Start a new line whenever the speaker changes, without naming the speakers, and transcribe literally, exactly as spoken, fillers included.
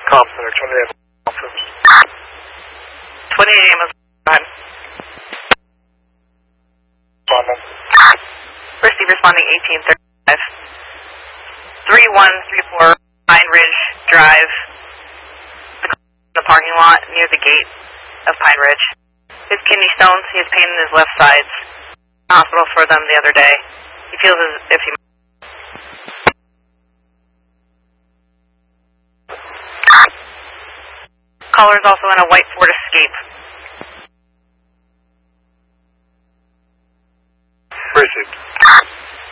Comm Center, twenty-eight office.
twenty-eight Amazon.
Responding.
Receive responding eighteen thirty-five. three one three four Pine Ridge Drive. The parking lot near the gate of Pine Ridge. His kidney stones, he has pain in his left sides. Hospital for them the other day. He feels as if he... Caller is also in a white Ford Escape.